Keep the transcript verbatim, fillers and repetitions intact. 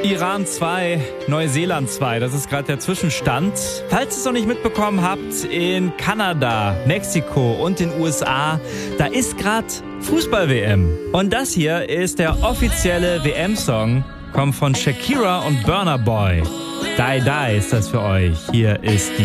Iran zwei, Neuseeland zwei, das ist gerade der Zwischenstand. Falls ihr es noch nicht mitbekommen habt, in Kanada, Mexiko und den U S A, da ist gerade Fußball-W M. Und das hier ist der offizielle W M-Song, kommt von Shakira und Burna Boy. Die Die ist das für euch. Hier ist die